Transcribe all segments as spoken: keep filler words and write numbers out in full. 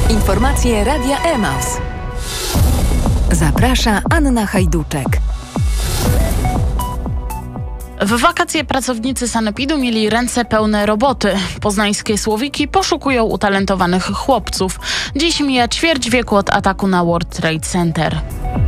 Informacje Radia Emaus. Zaprasza Anna Hajduczek. W wakacje pracownicy sanepidu mieli ręce pełne roboty. Poznańskie Słowiki poszukują utalentowanych chłopców. Dziś mija ćwierć wieku od ataku na World Trade Center.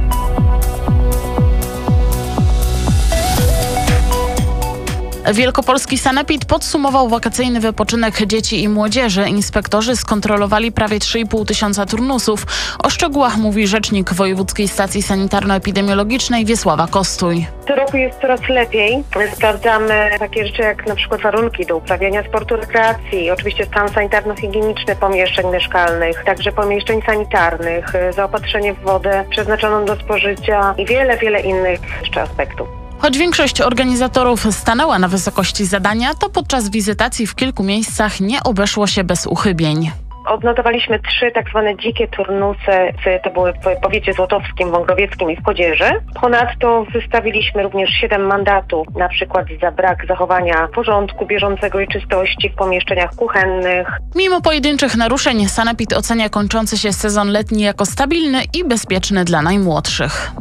Wielkopolski sanepid podsumował wakacyjny wypoczynek dzieci i młodzieży. Inspektorzy skontrolowali prawie trzy i pół tysiąca turnusów. O szczegółach mówi rzecznik Wojewódzkiej Stacji Sanitarno-Epidemiologicznej Wiesława Kostuj. W tym roku jest coraz lepiej. Sprawdzamy takie rzeczy jak na przykład warunki do uprawiania sportu, rekreacji, oczywiście stan sanitarno-higieniczny pomieszczeń mieszkalnych, także pomieszczeń sanitarnych, zaopatrzenie w wodę przeznaczoną do spożycia i wiele, wiele innych jeszcze aspektów. Choć większość organizatorów stanęła na wysokości zadania, to podczas wizytacji w kilku miejscach nie obeszło się bez uchybień. Odnotowaliśmy trzy tak zwane dzikie turnusy, to były w powiecie złotowskim, wągrowieckim i w Chodzieży. Ponadto wystawiliśmy również siedem mandatów, na przykład za brak zachowania porządku bieżącego i czystości w pomieszczeniach kuchennych. Mimo pojedynczych naruszeń, sanepid ocenia kończący się sezon letni jako stabilny i bezpieczny dla najmłodszych.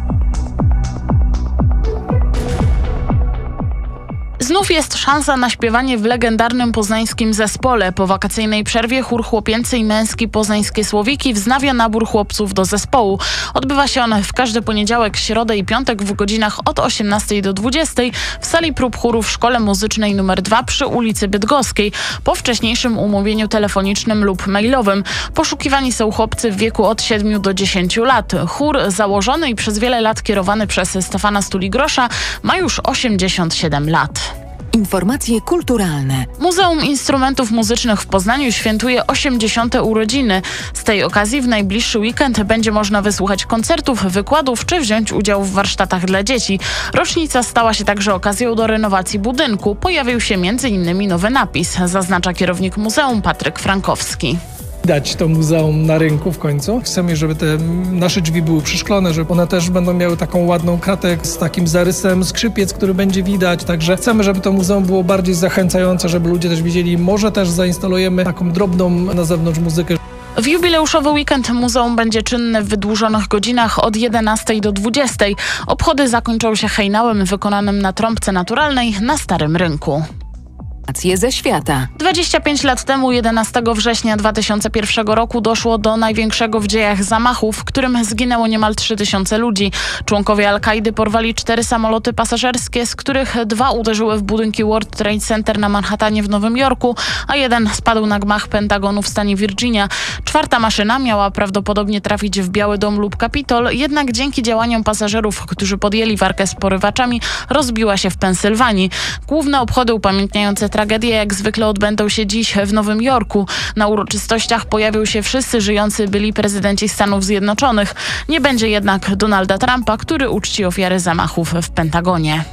Znów jest szansa na śpiewanie w legendarnym poznańskim zespole. Po wakacyjnej przerwie chór chłopięcy i męski Poznańskie Słowiki wznawia nabór chłopców do zespołu. Odbywa się on w każdy poniedziałek, środę i piątek w godzinach od osiemnastej do dwudziestej w sali prób chóru w Szkole Muzycznej numer dwa przy ulicy Bydgoskiej po wcześniejszym umówieniu telefonicznym lub mailowym. Poszukiwani są chłopcy w wieku od siedmiu do dziesięciu lat. Chór założony i przez wiele lat kierowany przez Stefana Stuli-Grosza ma już osiemdziesiąt siedem lat. Informacje kulturalne. Muzeum Instrumentów Muzycznych w Poznaniu świętuje osiemdziesiąte urodziny. Z tej okazji w najbliższy weekend będzie można wysłuchać koncertów, wykładów czy wziąć udział w warsztatach dla dzieci. Rocznica stała się także okazją do renowacji budynku. Pojawił się między innymi nowy napis, zaznacza kierownik muzeum Patryk Frankowski. Dać to muzeum na rynku w końcu. Chcemy, żeby te nasze drzwi były przyszklone, żeby one też będą miały taką ładną kratę z takim zarysem skrzypiec, który będzie widać. Także chcemy, żeby to muzeum było bardziej zachęcające, żeby ludzie też widzieli. Może też zainstalujemy taką drobną na zewnątrz muzykę. W jubileuszowy weekend muzeum będzie czynne w wydłużonych godzinach od jedenastej do dwudziestej. Obchody zakończą się hejnałem wykonanym na trąbce naturalnej na Starym Rynku. Ze świata. dwadzieścia pięć lat temu, jedenastego września dwa tysiące pierwszego roku, doszło do największego w dziejach zamachu, w którym zginęło niemal trzy tysiące ludzi. Członkowie Al-Kaidy porwali cztery samoloty pasażerskie, z których dwa uderzyły w budynki World Trade Center na Manhattanie w Nowym Jorku, a jeden spadł na gmach Pentagonu w stanie Virginia. Czwarta maszyna miała prawdopodobnie trafić w Biały Dom lub Kapitol, jednak dzięki działaniom pasażerów, którzy podjęli walkę z porywaczami, rozbiła się w Pensylwanii. Główne obchody upamiętniające tragedie jak zwykle odbędą się dziś w Nowym Jorku. Na uroczystościach pojawią się wszyscy żyjący byli prezydenci Stanów Zjednoczonych. Nie będzie jednak Donalda Trumpa, który uczci ofiary zamachów w Pentagonie.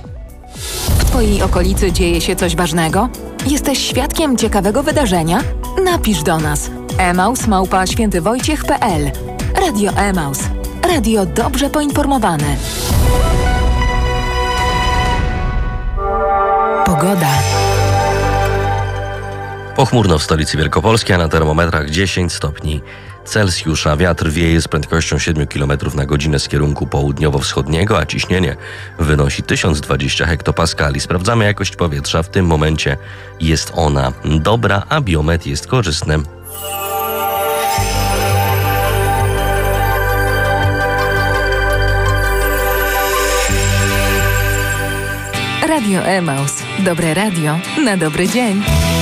W Twojej okolicy dzieje się coś ważnego? Jesteś świadkiem ciekawego wydarzenia? Napisz do nas. emaus małpa świętywojciech kropka pe el. Radio Emaus. Radio dobrze poinformowane. Pogoda. Pochmurno w stolicy Wielkopolskiej, a na termometrach dziesięć stopni Celsjusza. Wiatr wieje z prędkością siedem kilometrów na godzinę z kierunku południowo-wschodniego, a ciśnienie wynosi tysiąc dwadzieścia hektopaskali. Sprawdzamy jakość powietrza. W tym momencie jest ona dobra, a biometr jest korzystny. Radio Emaus. Dobre radio na dobry dzień.